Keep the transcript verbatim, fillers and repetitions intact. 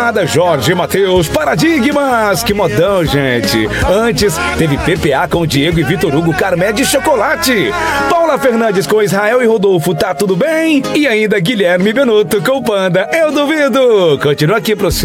nada, Jorge Matheus, Paradigmas. Que modão, gente. Antes, teve P P A com o Diego e Vitor Hugo, Carmé de chocolate. Paula Fernandes com Israel e Rodolfo, tá tudo bem? E ainda Guilherme Benuto com o Panda, eu duvido. Continua aqui pro